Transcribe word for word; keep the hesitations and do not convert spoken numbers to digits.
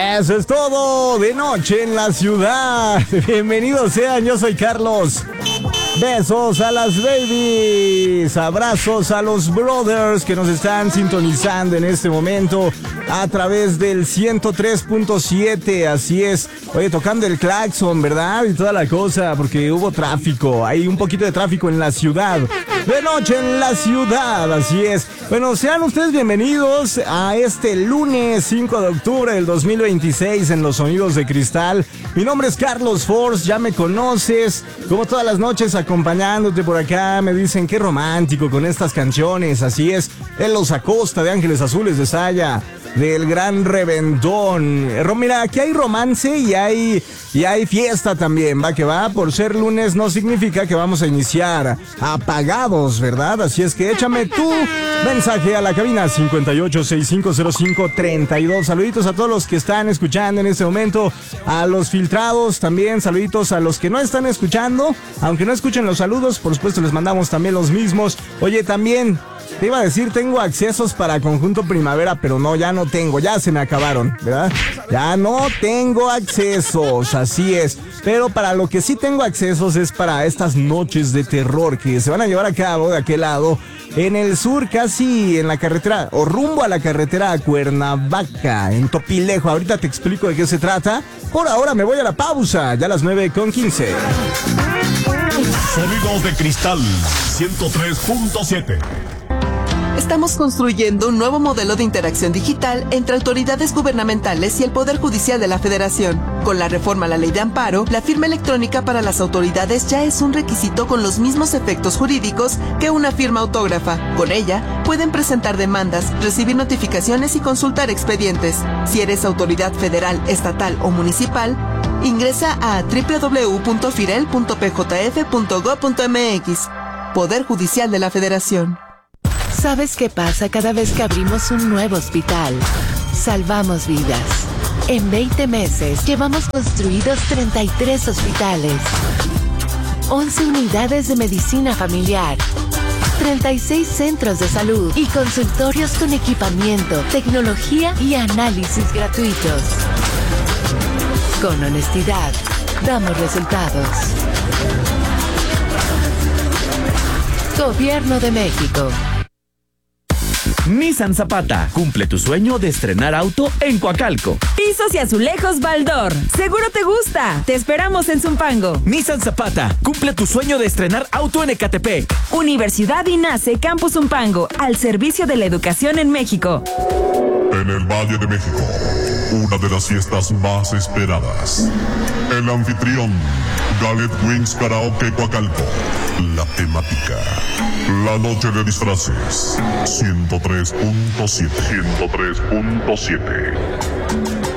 Eso es todo de noche en la ciudad. Bienvenidos sean, yo soy Carlos. Besos a las babies, abrazos a los brothers que nos están sintonizando en este momento a través del ciento tres punto siete, así es. Oye, tocando el claxon, ¿verdad? Y toda la cosa, porque hubo tráfico, hay un poquito de tráfico en la ciudad. De noche en la ciudad, así es. Bueno, sean ustedes bienvenidos a este lunes cinco de octubre del dos mil veintiséis en Los Sonidos de Cristal. Mi nombre es Carlos Force, ya me conoces, como todas las noches acompañándote por acá. Me dicen qué romántico con estas canciones, así es. En Los Acosta de Ángeles Azules de Saya, del Gran Reventón. Mira, aquí hay romance y hay, y hay fiesta también, va que va. Por ser lunes no significa que vamos a iniciar apagados, ¿verdad? Así es que échame tu mensaje a la cabina cincuenta y ocho, sesenta y cinco cero cinco, treinta y dos. Saluditos a todos los que están escuchando en este momento, a los filtrados también, saluditos a los que no están escuchando, aunque no escuchen los saludos, por supuesto les mandamos también los mismos. Oye, también te iba a decir, tengo accesos para Conjunto Primavera, pero no, ya no tengo, ya se me acabaron, ¿verdad? Ya no tengo accesos, así es. Pero para lo que sí tengo accesos es para estas noches de terror que se van a llevar a cabo de aquel lado, en el sur, casi en la carretera, o rumbo a la carretera a Cuernavaca, en Topilejo. Ahorita te explico de qué se trata. Por ahora me voy a la pausa, ya a las nueve con quince. Sonidos de Cristal, ciento tres punto siete. Estamos construyendo un nuevo modelo de interacción digital entre autoridades gubernamentales y el Poder Judicial de la Federación. Con la reforma a la Ley de Amparo, la firma electrónica para las autoridades ya es un requisito con los mismos efectos jurídicos que una firma autógrafa. Con ella, pueden presentar demandas, recibir notificaciones y consultar expedientes. Si eres autoridad federal, estatal o municipal, ingresa a doble u doble u doble u punto firel punto p j f punto gob punto m x. Poder Judicial de la Federación. ¿Sabes qué pasa cada vez que abrimos un nuevo hospital? Salvamos vidas. En veinte meses llevamos construidos treinta y tres hospitales, once unidades de medicina familiar, treinta y seis centros de salud y consultorios con equipamiento, tecnología y análisis gratuitos. Con honestidad, damos resultados. Gobierno de México. Nissan Zapata, cumple tu sueño de estrenar auto en Coacalco. Pisos y azulejos Baldor, seguro te gusta. Te esperamos en Zumpango. Nissan Zapata, cumple tu sueño de estrenar auto en Ecatepec. Universidad INACE Campus Zumpango, al servicio de la educación en México. En el Valle de México, una de las fiestas más esperadas. El anfitrión, Gallet Wings Karaoke Coacalco. La temática, la noche de disfraces. ciento tres punto siete. ciento tres punto siete.